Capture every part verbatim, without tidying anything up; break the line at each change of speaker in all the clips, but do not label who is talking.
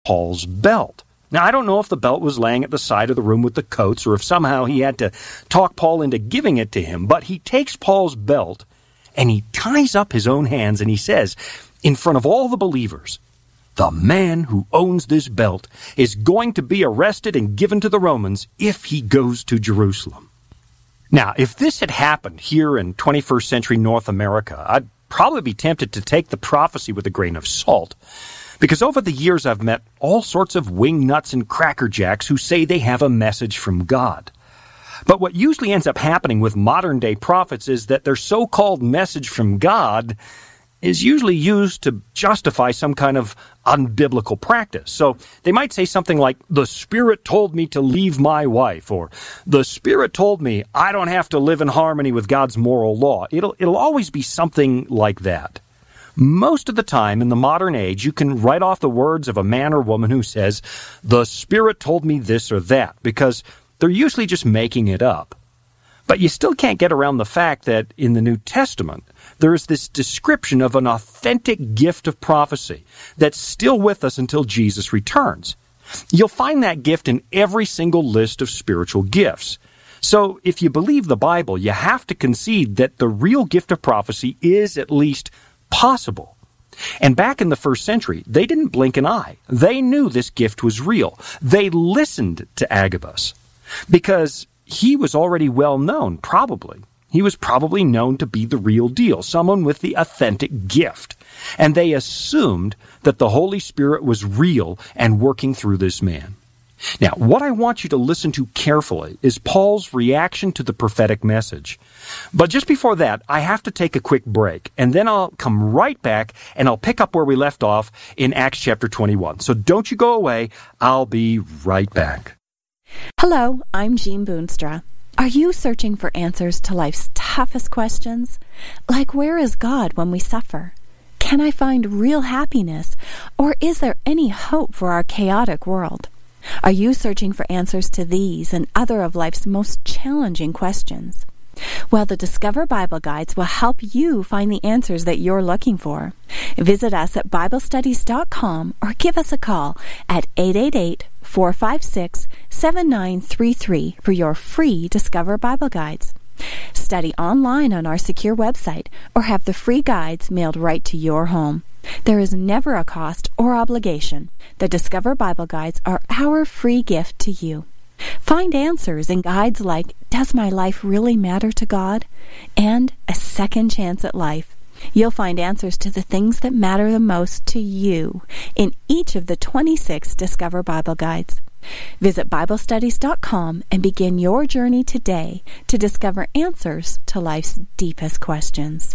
Paul's belt. Now, I don't know if the belt was laying at the side of the room with the coats or if somehow he had to talk Paul into giving it to him, but he takes Paul's belt and he ties up his own hands and he says, in front of all the believers, "The man who owns this belt is going to be arrested and given to the Romans if he goes to Jerusalem." Now, if this had happened here in twenty-first century North America, I'd probably be tempted to take the prophecy with a grain of salt. Because over the years I've met all sorts of wingnuts and crackerjacks who say they have a message from God. But what usually ends up happening with modern-day prophets is that their so-called message from God is usually used to justify some kind of unbiblical practice. So they might say something like, "The Spirit told me to leave my wife," or "The Spirit told me I don't have to live in harmony with God's moral law." It'll, it'll always be something like that. Most of the time in the modern age, you can write off the words of a man or woman who says, "The Spirit told me this or that," because they're usually just making it up. But you still can't get around the fact that in the New Testament, there is this description of an authentic gift of prophecy that's still with us until Jesus returns. You'll find that gift in every single list of spiritual gifts. So if you believe the Bible, you have to concede that the real gift of prophecy is at least possible. And back in the first century, they didn't blink an eye. They knew this gift was real. They listened to Agabus because he was already well known, probably. He was probably known to be the real deal, someone with the authentic gift. And they assumed that the Holy Spirit was real and working through this man. Now, what I want you to listen to carefully is Paul's reaction to the prophetic message. But just before that, I have to take a quick break, and then I'll come right back, and I'll pick up where we left off in Acts chapter twenty-one. So don't you go away. I'll be right back.
Hello, I'm Jean Boonstra. Are you searching for answers to life's toughest questions? Like, where is God when we suffer? Can I find real happiness? Or is there any hope for our chaotic world? Are you searching for answers to these and other of life's most challenging questions? Well, the Discover Bible Guides will help you find the answers that you're looking for. Visit us at Bible Studies dot com or give us a call at eight eight eight, four five six, seven nine three three for your free Discover Bible Guides. Study online on our secure website or have the free guides mailed right to your home. There is never a cost or obligation. The Discover Bible Guides are our free gift to you. Find answers in guides like Does My Life Really Matter to God? And A Second Chance at Life. You'll find answers to the things that matter the most to you in each of the twenty-six Discover Bible Guides. Visit Bible Studies dot com and begin your journey today to discover answers to life's deepest questions.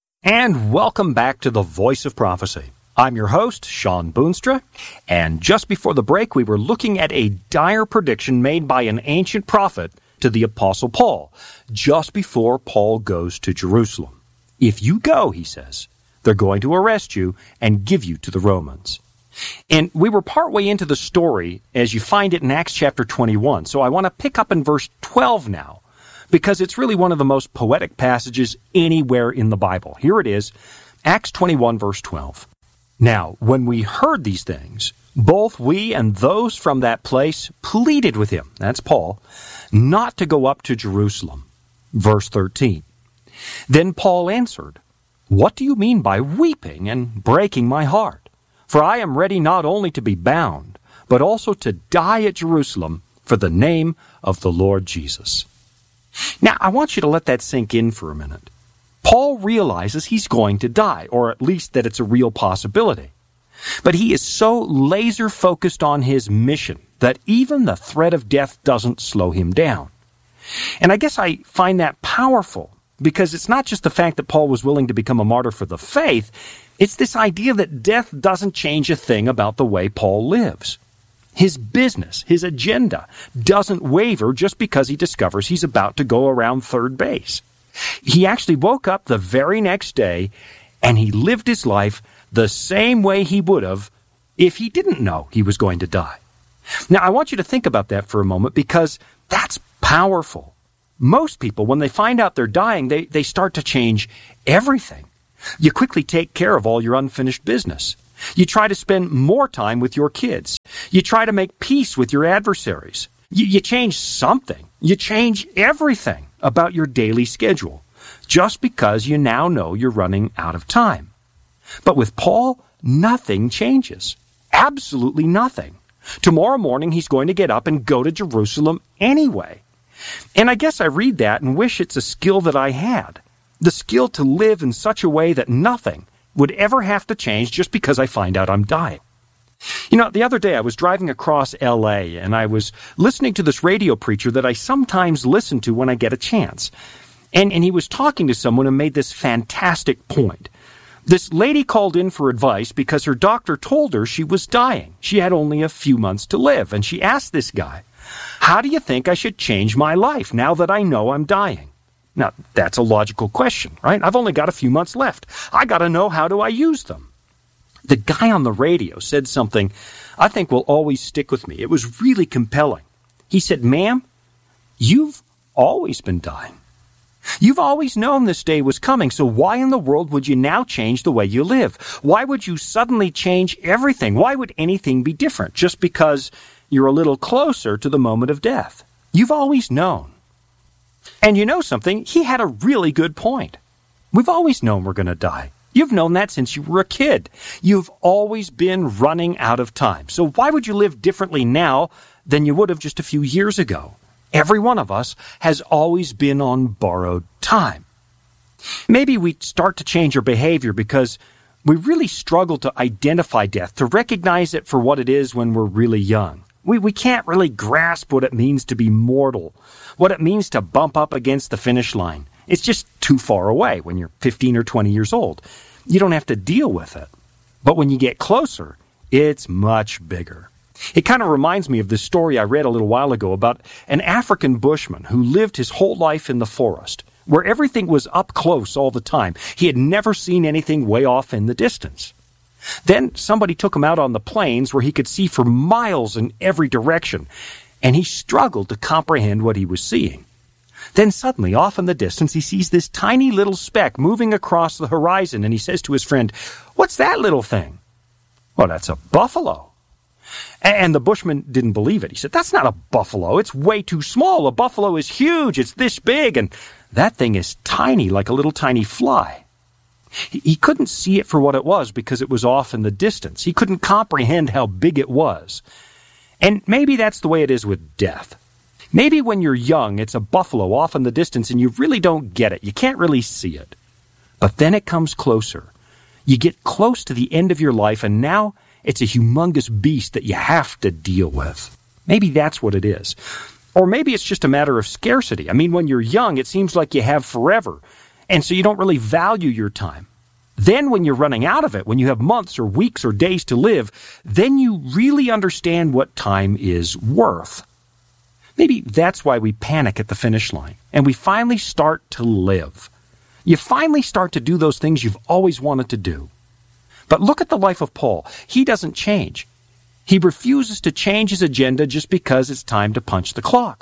And welcome back to the Voice of Prophecy. I'm your host, Sean Boonstra, and just before the break, we were looking at a dire prediction made by an ancient prophet to the Apostle Paul, just before Paul goes to Jerusalem. If you go, he says, they're going to arrest you and give you to the Romans. And we were partway into the story as you find it in Acts chapter twenty-one, so I want to pick up in verse twelve now, because it's really one of the most poetic passages anywhere in the Bible. Here it is, Acts twenty-one, verse twelve. Now, when we heard these things, both we and those from that place pleaded with him, that's Paul, not to go up to Jerusalem. Verse thirteen. Then Paul answered, "What do you mean by weeping and breaking my heart? For I am ready not only to be bound, but also to die at Jerusalem for the name of the Lord Jesus." Now, I want you to let that sink in for a minute. Paul realizes he's going to die, or at least that it's a real possibility. But he is so laser-focused on his mission that even the threat of death doesn't slow him down. And I guess I find that powerful, because it's not just the fact that Paul was willing to become a martyr for the faith, it's this idea that death doesn't change a thing about the way Paul lives. His business, his agenda, doesn't waver just because he discovers he's about to go around third base. He actually woke up the very next day, and he lived his life the same way he would have if he didn't know he was going to die. Now, I want you to think about that for a moment, because that's powerful. Most people, when they find out they're dying, they, they start to change everything. You quickly take care of all your unfinished business. You try to spend more time with your kids. You try to make peace with your adversaries. You, you change something. You change everything about your daily schedule just because you now know you're running out of time. But with Paul, nothing changes. Absolutely nothing. Tomorrow morning, he's going to get up and go to Jerusalem anyway. And I guess I read that and wish it's a skill that I had. The skill to live in such a way that nothing would ever have to change just because I find out I'm dying. You know, the other day I was driving across L A and I was listening to this radio preacher that I sometimes listen to when I get a chance. And, and he was talking to someone and made this fantastic point. This lady called in for advice because her doctor told her she was dying. She had only a few months to live. And she asked this guy, "How do you think I should change my life now that I know I'm dying?" Now, that's a logical question, right? I've only got a few months left. I got to know, how do I use them? The guy on the radio said something I think will always stick with me. It was really compelling. He said, "Ma'am, you've always been dying. You've always known this day was coming, so why in the world would you now change the way you live? Why would you suddenly change everything? Why would anything be different just because you're a little closer to the moment of death? You've always known." And you know something? He had a really good point. We've always known we're going to die. You've known that since you were a kid. You've always been running out of time. So why would you live differently now than you would have just a few years ago? Every one of us has always been on borrowed time. Maybe we start to change our behavior because we really struggle to identify death, to recognize it for what it is when we're really young. We, we can't really grasp what it means to be mortal, what it means to bump up against the finish line. It's just too far away when you're fifteen or twenty years old. You don't have to deal with it. But when you get closer, it's much bigger. It kind of reminds me of this story I read a little while ago about an African bushman who lived his whole life in the forest, where everything was up close all the time. He had never seen anything way off in the distance. Then somebody took him out on the plains where he could see for miles in every direction, and he struggled to comprehend what he was seeing. Then suddenly, off in the distance, he sees this tiny little speck moving across the horizon, and he says to his friend, "What's that little thing?" "Well, that's a buffalo." And the bushman didn't believe it. He said, "That's not a buffalo. It's way too small. A buffalo is huge. It's this big, and that thing is tiny, like a little tiny fly." He couldn't see it for what it was because it was off in the distance. He couldn't comprehend how big it was. And maybe that's the way it is with death. Maybe when you're young, it's a buffalo off in the distance and you really don't get it. You can't really see it. But then it comes closer. You get close to the end of your life, and now it's a humongous beast that you have to deal with. Maybe that's what it is. Or maybe it's just a matter of scarcity. I mean, when you're young, it seems like you have forever, and so you don't really value your time. Then when you're running out of it, when you have months or weeks or days to live, then you really understand what time is worth. Maybe that's why we panic at the finish line, and we finally start to live. You finally start to do those things you've always wanted to do. But look at the life of Paul. He doesn't change. He refuses to change his agenda just because it's time to punch the clock.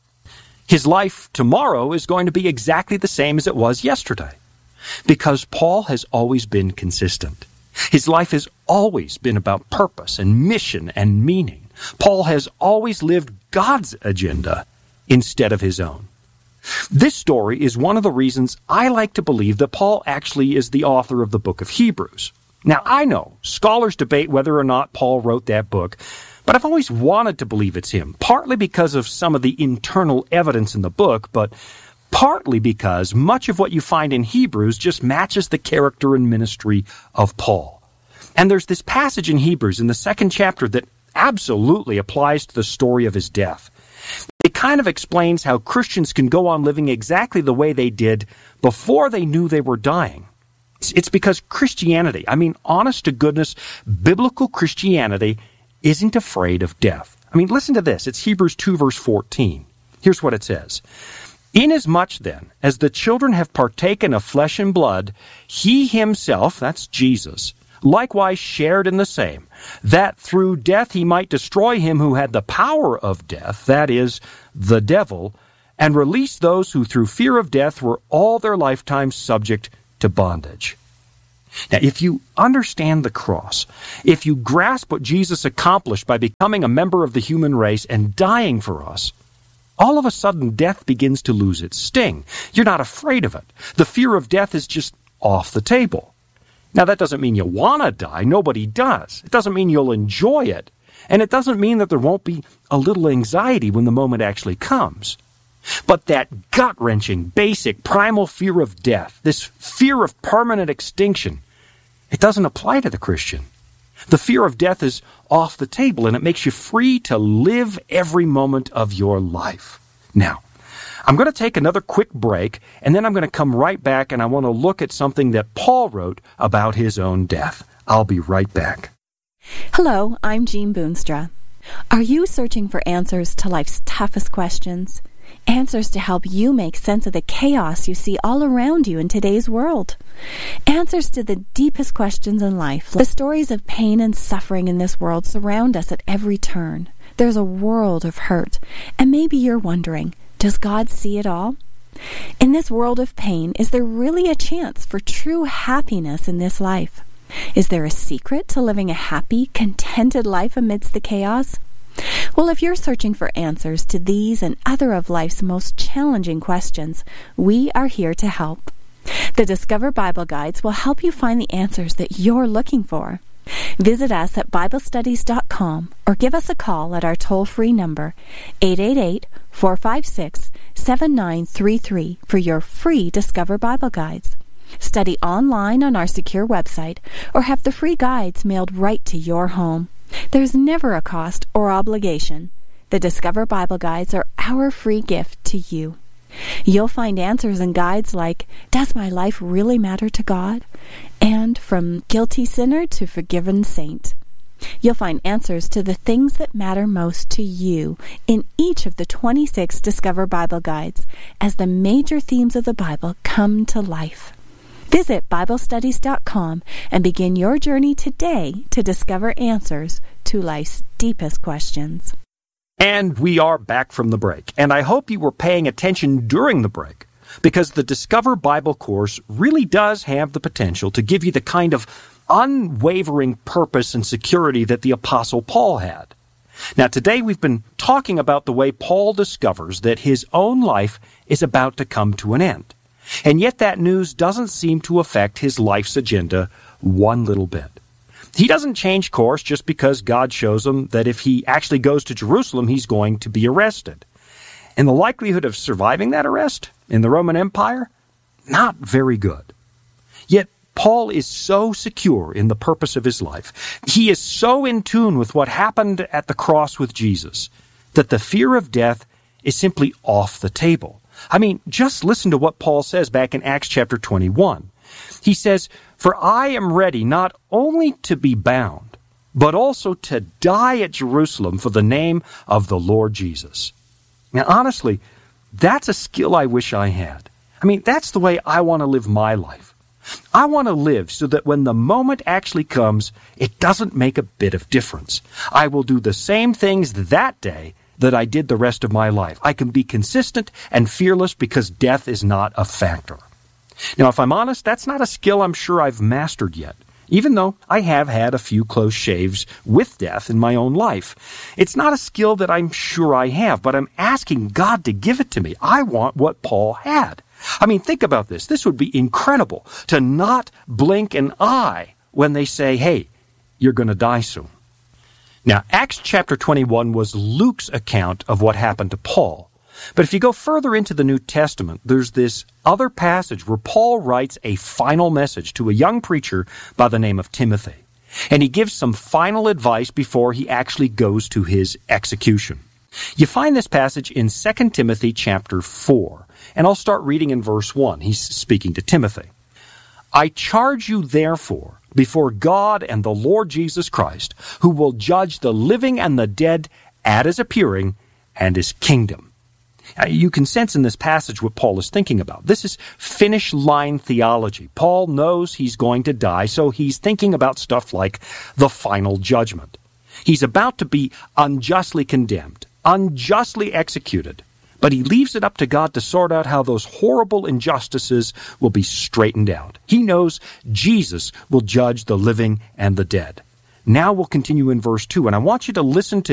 His life tomorrow is going to be exactly the same as it was yesterday, because Paul has always been consistent. His life has always been about purpose and mission and meaning. Paul has always lived God's agenda instead of his own. This story is one of the reasons I like to believe that Paul actually is the author of the book of Hebrews. Now, I know scholars debate whether or not Paul wrote that book, but I've always wanted to believe it's him, partly because of some of the internal evidence in the book, but partly because much of what you find in Hebrews just matches the character and ministry of Paul. And there's this passage in Hebrews in the second chapter that absolutely applies to the story of his death. It kind of explains how Christians can go on living exactly the way they did before they knew they were dying. It's because Christianity, I mean, honest to goodness, biblical Christianity isn't afraid of death. I mean, listen to this. It's Hebrews two, verse fourteen. Here's what it says. "Inasmuch then as the children have partaken of flesh and blood, he himself," that's Jesus, "likewise shared in the same, that through death he might destroy him who had the power of death, that is, the devil, and release those who through fear of death were all their lifetime subject to bondage." Now, if you understand the cross, if you grasp what Jesus accomplished by becoming a member of the human race and dying for us, all of a sudden death begins to lose its sting. You're not afraid of it. The fear of death is just off the table. Now, that doesn't mean you want to die. Nobody does. It doesn't mean you'll enjoy it. And it doesn't mean that there won't be a little anxiety when the moment actually comes. But that gut-wrenching, basic, primal fear of death, this fear of permanent extinction, it doesn't apply to the Christian. The fear of death is off the table, and it makes you free to live every moment of your life. Now, I'm going to take another quick break, and then I'm going to come right back, and I want to look at something that Paul wrote about his own death. I'll be right back.
Hello, I'm Jean Boonstra. Are you searching for answers to life's toughest questions? Answers to help you make sense of the chaos you see all around you in today's world. Answers to the deepest questions in life. The stories of pain and suffering in this world surround us at every turn. There's a world of hurt, and maybe you're wondering, does God see it all? In this world of pain, is there really a chance for true happiness in this life? Is there a secret to living a happy, contented life amidst the chaos? Well, if you're searching for answers to these and other of life's most challenging questions, we are here to help. The Discover Bible Guides will help you find the answers that you're looking for. Visit us at Bible Studies dot com or give us a call at our toll-free number, eight eight eight, four five six, seven nine three three, for your free Discover Bible Guides. Study online on our secure website or have the free guides mailed right to your home. There's never a cost or obligation. The Discover Bible Guides are our free gift to you. You'll find answers in guides like, Does my life really matter to God? And From Guilty Sinner to Forgiven Saint. You'll find answers to the things that matter most to you in each of the twenty-six Discover Bible Guides as the major themes of the Bible come to life. Visit Bible Studies dot com and begin your journey today to discover answers to life's deepest questions.
And we are back from the break, and I hope you were paying attention during the break, because the Discover Bible course really does have the potential to give you the kind of unwavering purpose and security that the Apostle Paul had. Now, today we've been talking about the way Paul discovers that his own life is about to come to an end. And yet that news doesn't seem to affect his life's agenda one little bit. He doesn't change course just because God shows him that if he actually goes to Jerusalem, he's going to be arrested. And the likelihood of surviving that arrest in the Roman Empire? Not very good. Yet Paul is so secure in the purpose of his life. He is so in tune with what happened at the cross with Jesus that the fear of death is simply off the table. I mean, just listen to what Paul says back in Acts chapter twenty-one. He says, For I am ready not only to be bound, but also to die at Jerusalem for the name of the Lord Jesus. Now, honestly, that's a skill I wish I had. I mean, that's the way I want to live my life. I want to live so that when the moment actually comes, it doesn't make a bit of difference. I will do the same things that day that I did the rest of my life. I can be consistent and fearless because death is not a factor. Now, if I'm honest, that's not a skill I'm sure I've mastered yet, even though I have had a few close shaves with death in my own life. It's not a skill that I'm sure I have, but I'm asking God to give it to me. I want what Paul had. I mean, think about this. This would be incredible to not blink an eye when they say, hey, you're going to die soon. Now, Acts chapter twenty-one was Luke's account of what happened to Paul. But if you go further into the New Testament, there's this other passage where Paul writes a final message to a young preacher by the name of Timothy. And he gives some final advice before he actually goes to his execution. You find this passage in Second Timothy chapter four. And I'll start reading in verse one. He's speaking to Timothy. I charge you therefore before God and the Lord Jesus Christ, who will judge the living and the dead at his appearing and his kingdom. Now, you can sense in this passage what Paul is thinking about. This is finish line theology. Paul knows he's going to die, so he's thinking about stuff like the final judgment. He's about to be unjustly condemned, unjustly executed. But he leaves it up to God to sort out how those horrible injustices will be straightened out. He knows Jesus will judge the living and the dead. Now we'll continue in verse two, and I want you to listen to